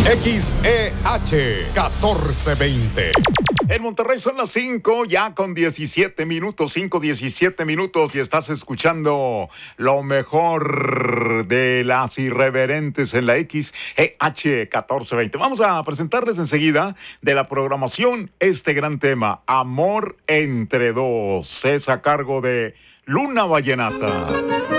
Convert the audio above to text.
XEH 1420. En Monterrey son las 5, ya con 17 minutos, 5:17 minutos, y estás escuchando lo mejor de las irreverentes en la XEH 1420. Vamos a presentarles enseguida de la programación este gran tema, Amor entre dos. Es a cargo de Luna Vallenata.